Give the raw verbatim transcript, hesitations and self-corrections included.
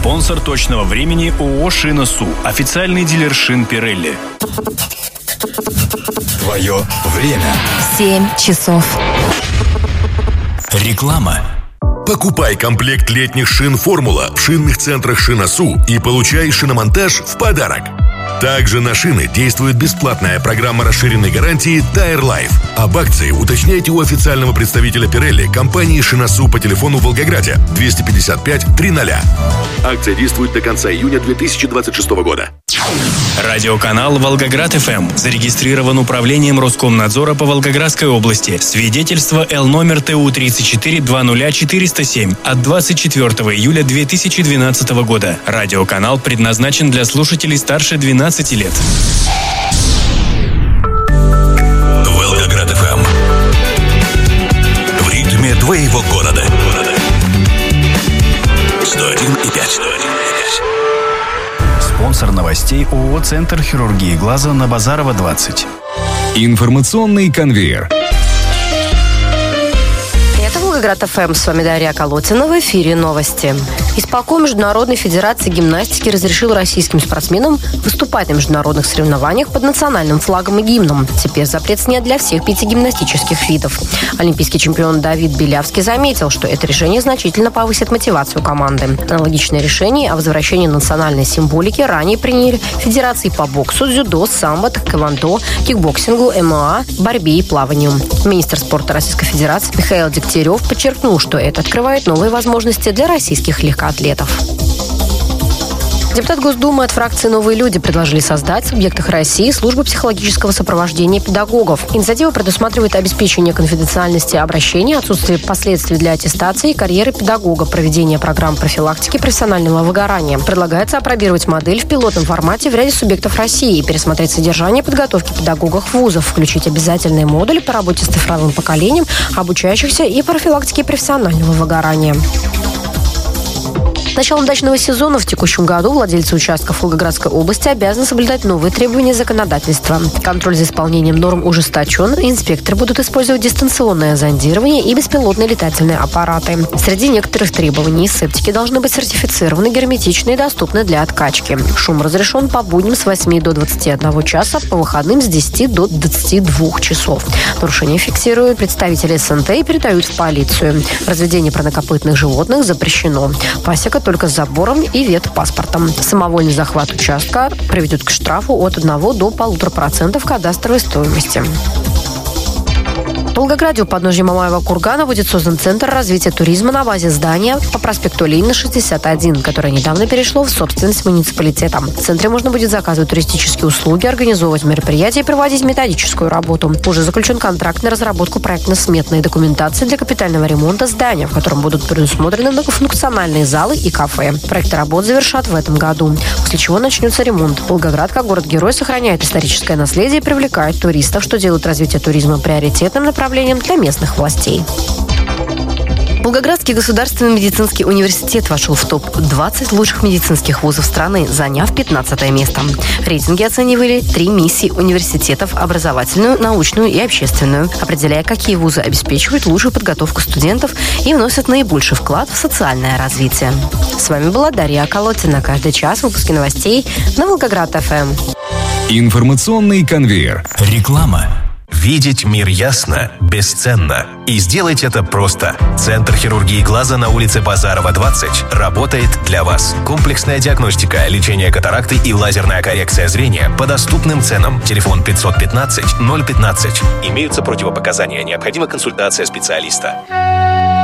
Спонсор точного времени ООО «Шина-Су». Официальный дилер шин Pirelli. Твое время. Семь часов. Реклама. Покупай комплект летних шин «Формула» в шинных центрах «Шина-Су» и получай шиномонтаж в подарок. Также на шины действует бесплатная программа расширенной гарантии Tire Life. Об акции уточняйте у официального представителя Pirelli компании «Шина-Су» по телефону в Волгограде двести пятьдесят пять триста. Акция действует до конца июня две тысячи двадцать шестого года. Радиоканал «Волгоград-ФМ» зарегистрирован управлением Роскомнадзора по Волгоградской области. Свидетельство Л номер Т У тридцать четыре двадцать ноль четыреста семь от двадцать четвёртого июля две тысячи двенадцатого года. Радиоканал предназначен для слушателей старше двенадцати лет. Волгоград-ФМ. В ритме твоего города. сто один и пять. Спонсор новостей ООО «Центр хирургии глаза» на Базарова, двадцать. Информационный конвейер. Это Волгоград-ФМ. С вами Дарья Колотина. В эфире новости. Исполком Международной Федерации гимнастики разрешил российским спортсменам выступать на международных соревнованиях под национальным флагом и гимном. Теперь запрет снят для всех пяти гимнастических видов. Олимпийский чемпион Давид Белявский заметил, что это решение значительно повысит мотивацию команды. Аналогичное решение о возвращении национальной символики ранее приняли федерации по боксу, дзюдо, самбо, тэквондо, кикбоксингу, ММА, борьбе и плаванию. Министр спорта Российской Федерации Михаил Дегтярев подчеркнул, что это открывает новые возможности для российских легкоатлетов. Депутат Госдумы от фракции «Новые люди» предложили создать в субъектах России службу психологического сопровождения педагогов. Инициатива предусматривает обеспечение конфиденциальности обращения, отсутствие последствий для аттестации и карьеры педагога, проведение программ профилактики профессионального выгорания. Предлагается апробировать модель в пилотном формате в ряде субъектов России и пересмотреть содержание подготовки педагогов вузов, включить обязательные модули по работе с цифровым поколением обучающихся и профилактике профессионального выгорания. С началом дачного сезона в текущем году владельцы участков Волгоградской области обязаны соблюдать новые требования законодательства. Контроль за исполнением норм ужесточен, инспекторы будут использовать дистанционное зондирование и беспилотные летательные аппараты. Среди некоторых требований септики должны быть сертифицированы, герметичны и доступны для откачки. Шум разрешен по будням с восьми до двадцати одного часа, по выходным с десяти до двадцати двух часов. Нарушения фиксируют представители эс эн тэ и передают в полицию. Разведение парнокопытных животных запрещено. Пасека только с забором и ветпаспортом. Самовольный захват участка приведет к штрафу от одного до полутора процентов кадастровой стоимости. В Волгограде у подножья Мамаева кургана будет создан Центр развития туризма на базе здания по проспекту Ленина, шестьдесят один, которое недавно перешло в собственность муниципалитета. В центре можно будет заказывать туристические услуги, организовывать мероприятия и проводить методическую работу. Уже заключен контракт на разработку проектно-сметной документации для капитального ремонта здания, в котором будут предусмотрены многофункциональные залы и кафе. Проект работ завершат в этом году, после чего начнется ремонт. Волгоград, как город-герой, сохраняет историческое наследие и привлекает туристов, что делает развитие туризма приоритетным направлением для местных властей. Волгоградский государственный медицинский университет вошел в топ двадцать лучших медицинских вузов страны, заняв пятнадцатое место. Рейтинги оценивали три миссии университетов – образовательную, научную и общественную, определяя, какие вузы обеспечивают лучшую подготовку студентов и вносят наибольший вклад в социальное развитие. С вами была Дарья Колотина. Каждый час выпуски новостей на Волгоград-ФМ. Информационный конвейер. Реклама. Видеть мир ясно бесценно. И сделать это просто. Центр хирургии глаза на улице Базарова, двадцать работает для вас. Комплексная диагностика, лечение катаракты и лазерная коррекция зрения по доступным ценам. Телефон пятьсот пятнадцать ноль пятнадцать. Имеются противопоказания. Необходима консультация специалиста.